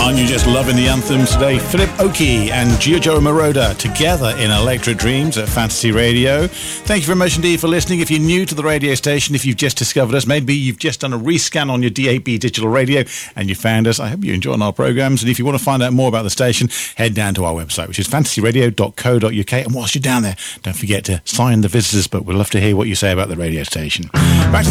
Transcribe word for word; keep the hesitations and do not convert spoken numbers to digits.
Aren't you just loving the anthems today? Philip Oakey and Giorgio Moroder together in Electric Dreams at Fantasy Radio. Thank you very much indeed for listening. If you're new to the radio station, if you've just discovered us, maybe you've just done a rescan on your D A B digital radio and you found us, I hope you're enjoying our programmes. And if you want to find out more about the station, head down to our website, which is fantasy radio dot co dot uk. And whilst you're down there, don't forget to sign the visitors book. We'd love to hear what you say about the radio station. Back to